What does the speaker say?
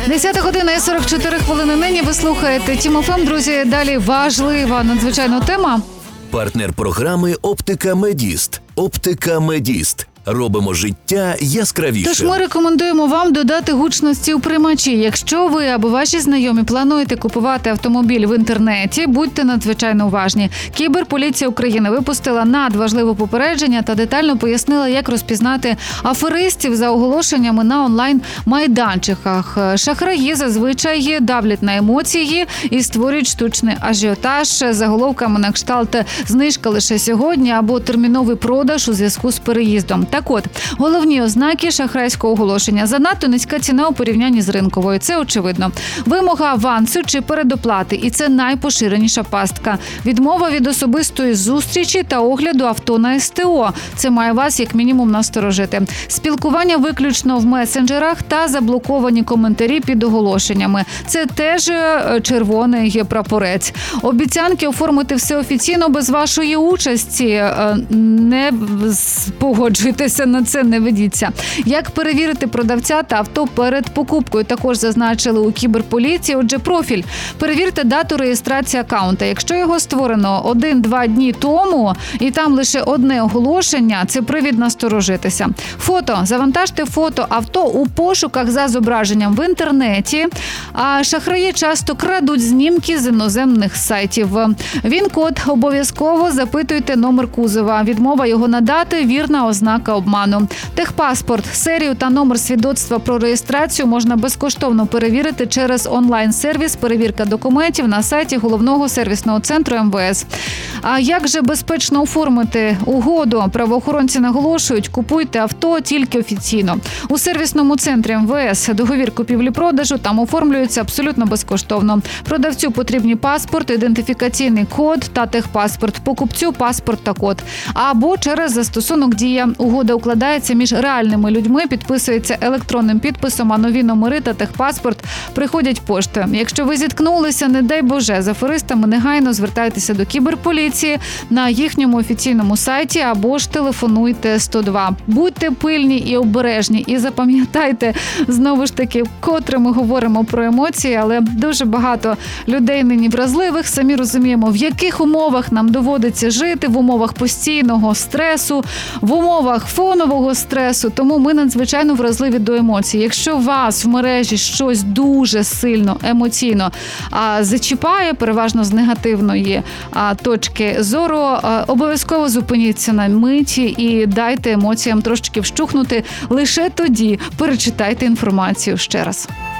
10 година і 44 хвилини нині. Ви слухаєте Тім ФМ. Друзі, далі важлива надзвичайна тема. Партнер програми «Оптика Медіст». «Оптика Медіст». Робимо життя яскравішим. Тож ми рекомендуємо вам додати гучності у приймачі. Якщо ви або ваші знайомі плануєте купувати автомобіль в інтернеті, будьте надзвичайно уважні. Кіберполіція України випустила надважливе попередження та детально пояснила, як розпізнати аферистів за оголошеннями на онлайн-майданчиках. Шахраї зазвичай давлять на емоції і створюють штучний ажіотаж заголовками на кшталт «знижка лише сьогодні» або «терміновий продаж у зв'язку з переїздом». Так от, головні ознаки шахрайського оголошення. Занадто низька ціна у порівнянні з ринковою. Це очевидно. Вимога авансу чи передоплати. І це найпоширеніша пастка. Відмова від особистої зустрічі та огляду авто на СТО. Це має вас як мінімум насторожити. Спілкування виключно в месенджерах та заблоковані коментарі під оголошеннями. Це теж червоний прапорець. Обіцянки оформити все офіційно без вашої участі. Не погоджуйтеся на це, не ведіться. Як перевірити продавця та авто перед покупкою, також зазначили у кіберполіції. Отже, профіль. Перевірте дату реєстрації акаунта. Якщо його створено 1-2 дні тому, і там лише одне оголошення, це привід насторожитися. Фото. Завантажте фото авто у пошуках за зображенням в інтернеті. А шахраї часто крадуть знімки з іноземних сайтів. Він-код. Обов'язково запитуйте номер кузова. Відмова його надати – вірна ознака обману. Техпаспорт, серію та номер свідоцтва про реєстрацію можна безкоштовно перевірити через онлайн-сервіс «Перевірка документів» на сайті Головного сервісного центру МВС. А як же безпечно оформити угоду? Правоохоронці наголошують, купуйте авто тільки офіційно. У сервісному центрі МВС договір купівлі-продажу там оформлюється абсолютно безкоштовно. Продавцю потрібні паспорт, ідентифікаційний код та техпаспорт. Покупцю паспорт та код. Або через застосунок «Дія». Угода укладається між реальними людьми, підписується електронним підписом, а нові номери та техпаспорт приходять поштою. Якщо ви зіткнулися, не дай Боже, з аферистами, негайно звертайтеся до кіберполіції на їхньому офіційному сайті або ж телефонуйте 102. Будьте пильні і обережні. І запам'ятайте, знову ж таки, вкотре ми говоримо про емоції, але дуже багато людей нині вразливих. Самі розуміємо, в яких умовах нам доводиться жити, в умовах постійного стресу, в умовах фонового стресу, тому ми надзвичайно вразливі до емоцій. Якщо вас в мережі щось дуже сильно емоційно зачіпає, переважно з негативної точки зору, обов'язково зупиніться на миті і дайте емоціям трошки вщухнути. Лише тоді перечитайте інформацію ще раз.